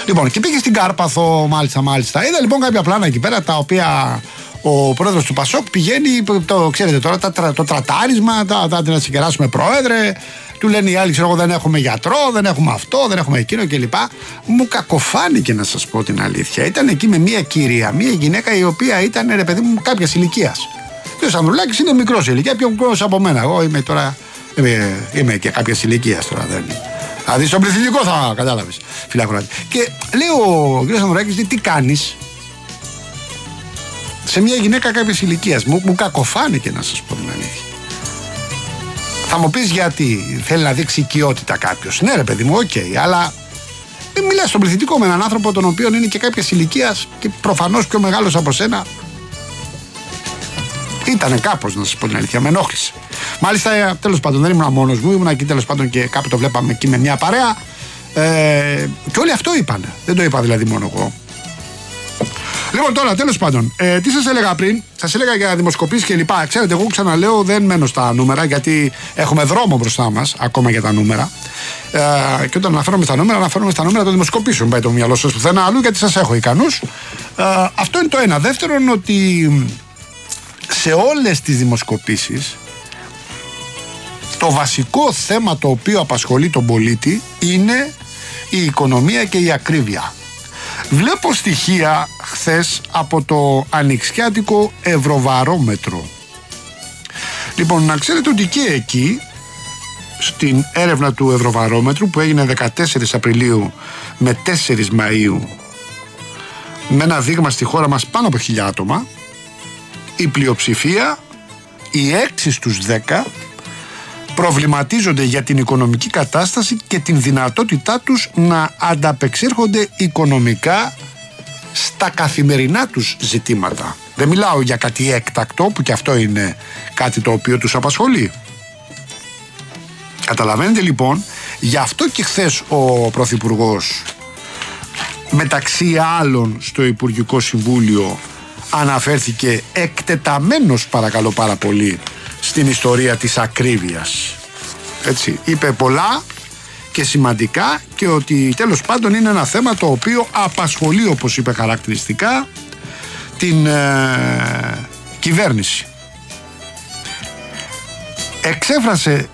Λοιπόν, και πήγε στην Κάρπαθο, μάλιστα. Είδα λοιπόν κάποια πλάνα εκεί πέρα, τα οποία ο πρόεδρος του Πασόκ πηγαίνει, ξέρετε τώρα, το τρατάρισμα, να συγκεράσουμε πρόεδρε. Του λένε οι άλλοι, ξέρω εγώ, δεν έχουμε γιατρό, δεν έχουμε αυτό, δεν έχουμε εκείνο κλπ. Μου κακοφάνηκε, να σας πω την αλήθεια. Ήταν εκεί με μια κυρία, μια γυναίκα η οποία ήταν, ρε παιδί μου, κάποια ηλικία. Και ο Ανδρουλάκης είναι μικρός ηλικία, πιο μικρός από μένα. Εγώ είμαι τώρα. Είμαι και κάποια ηλικία τώρα. Δηλαδή στον πληθυντικό θα κατάλαβες, φιλάκροατη. Και λέει ο κ. Ανδρουλάκης, τι κάνεις σε μια γυναίκα κάποια ηλικία. Μου κακοφάνηκε, να σας πω την αλήθεια. Θα μου πεις γιατί θέλει να δείξει οικειότητα κάποιος. Ναι, ρε παιδί μου, οκ, αλλά μιλάς στον πληθυντικό με έναν άνθρωπο τον οποίο είναι και κάποια ηλικία και προφανώς πιο μεγάλος από σένα. Ήτανε κάπως, να σας πω την αλήθεια, με ενόχλησε. Μάλιστα, τέλος πάντων, δεν ήμουν μόνος μου, ήμουν εκεί τέλος πάντων και κάπου το βλέπαμε εκεί με μια παρέα. Και όλοι αυτό είπανε. Δεν το είπα δηλαδή μόνο εγώ. Λοιπόν, τώρα τέλος πάντων, τι σας έλεγα πριν, σας έλεγα για δημοσκοπήσεις και λοιπά. Ξέρετε, εγώ ξαναλέω, δεν μένω στα νούμερα, γιατί έχουμε δρόμο μπροστά μας ακόμα για τα νούμερα. Και όταν αναφέρομαι στα νούμερα των δημοσκοπήσεων. Πάει το μυαλό σας πουθενά αλλού, γιατί σας έχω ικανούς. Αυτό είναι το ένα. Δεύτερον, ότι σε όλες τις δημοσκοπήσεις το βασικό θέμα το οποίο απασχολεί τον πολίτη είναι η οικονομία και η ακρίβεια. Βλέπω στοιχεία χθες από το ανοιξιάτικο Ευρωβαρόμετρο. Λοιπόν, να ξέρετε ότι και εκεί, στην έρευνα του Ευρωβαρόμετρου που έγινε 14 Απριλίου με 4 Μαΐου, με ένα δείγμα στη χώρα μας πάνω από 1.000 άτομα, η πλειοψηφία, οι 6 στους 10, προβληματίζονται για την οικονομική κατάσταση και την δυνατότητά τους να ανταπεξέρχονται οικονομικά στα καθημερινά τους ζητήματα. Δεν μιλάω για κάτι έκτακτο, που και αυτό είναι κάτι το οποίο τους απασχολεί. Καταλαβαίνετε λοιπόν, γι' αυτό και χθες ο Πρωθυπουργός, μεταξύ άλλων στο Υπουργικό Συμβούλιο, αναφέρθηκε εκτεταμένος, παρακαλώ πάρα πολύ, στην ιστορία της ακρίβειας. Έτσι, είπε πολλά και σημαντικά, και ότι τέλος πάντων είναι ένα θέμα το οποίο απασχολεί, όπως είπε χαρακτηριστικά, την κυβέρνηση. Εξέφρασε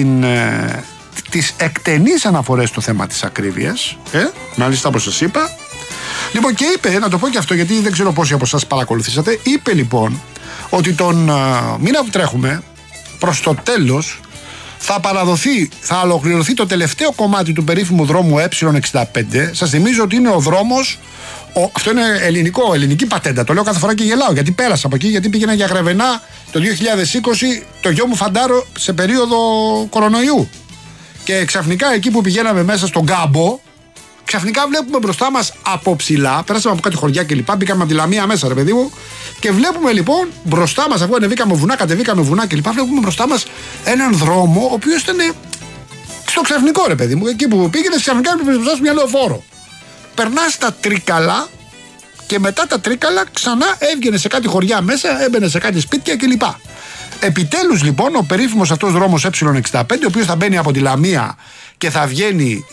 τις εκτενείς αναφορές στο θέμα της ακρίβειας, μάλιστα όπως σας είπα. Λοιπόν, και είπε, να το πω και αυτό γιατί δεν ξέρω πόσοι από εσάς παρακολουθήσατε, είπε λοιπόν ότι τον μήνα που τρέχουμε, προς το τέλος, θα ολοκληρωθεί το τελευταίο κομμάτι του περίφημου δρόμου Ε65. Σας θυμίζω ότι είναι ο δρόμος, αυτό είναι ελληνική πατέντα, το λέω κάθε φορά και γελάω, γιατί πέρασα από εκεί, γιατί πήγαινα για Γρεβενά το 2020, το γιο μου φαντάρο, σε περίοδο κορονοϊού. Και ξαφνικά εκεί που πηγαίναμε μέσα στον κάμπο, ξαφνικά βλέπουμε μπροστά μας από ψηλά, πέρασαμε από κάτι χωριά και λοιπά, μπήκαμε από τη Λαμία μέσα, ρε παιδί μου, και βλέπουμε λοιπόν μπροστά μας, αφού ανεβήκαμε βουνά, κατεβήκαμε βουνά και λοιπά, βλέπουμε μπροστά μας έναν δρόμο, ο οποίος ήταν στο ξαφνικό, ρε παιδί μου, εκεί που πήγαινε, ξαφνικά έπρεπε μπροστά σου μια λεωφόρο. Περνάς τα Τρίκαλα και μετά τα Τρίκαλα ξανά έβγαινε σε κάτι χωριά μέσα, έμπαινε σε κάτι σπίτια κλπ. Επιτέλους λοιπόν ο περίφημος αυτός δρόμος Ε65, ο οποίος θα μπαίνει από τη Λαμία και θα βγαίνει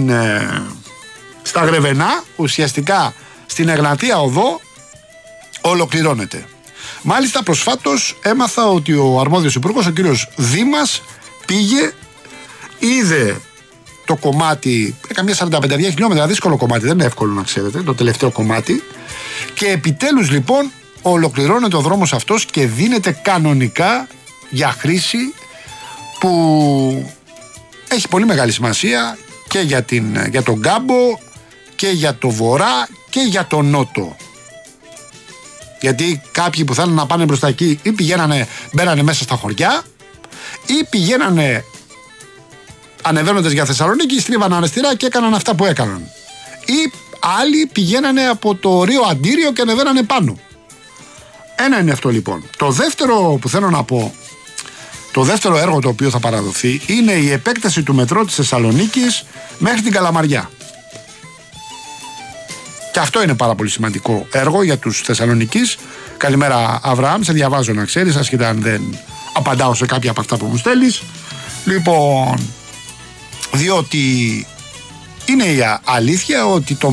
στα Γρεβενά, ουσιαστικά στην Εγνατία Οδό, ολοκληρώνεται. Μάλιστα προσφάτως έμαθα ότι ο αρμόδιος υπουργός, ο κύριος Δήμας, πήγε, είδε το κομμάτι, καμία 45 χιλιόμετρα, δύσκολο κομμάτι, δεν είναι εύκολο να ξέρετε, το τελευταίο κομμάτι, και επιτέλους λοιπόν ολοκληρώνεται ο δρόμος αυτός και δίνεται κανονικά για χρήση, που έχει πολύ μεγάλη σημασία και για τον Κάμπο και για το Βορρά και για το Νότο. Γιατί κάποιοι που θέλουν να πάνε μπροστά εκεί ή μπαίνανε μέσα στα χωριά, ή πηγαίνανε ανεβαίνοντας για Θεσσαλονίκη, στρίβανε αριστερά και έκαναν αυτά που έκαναν. Ή άλλοι πηγαίνανε από το Ρίο Αντίριο και ανεβαίνανε πάνω. Ένα είναι αυτό λοιπόν. Το δεύτερο που θέλω να πω, το δεύτερο έργο το οποίο θα παραδοθεί, είναι η επέκταση του μετρό της Θεσσαλονίκης μέχρι την Καλαμαριά. Και αυτό είναι πάρα πολύ σημαντικό έργο για τους Θεσσαλονικείς. Καλημέρα Αβραάμ, σε διαβάζω να ξέρεις, ασχετά αν δεν απαντάω σε κάποια από αυτά που μου στέλνεις. Λοιπόν, διότι είναι η αλήθεια ότι το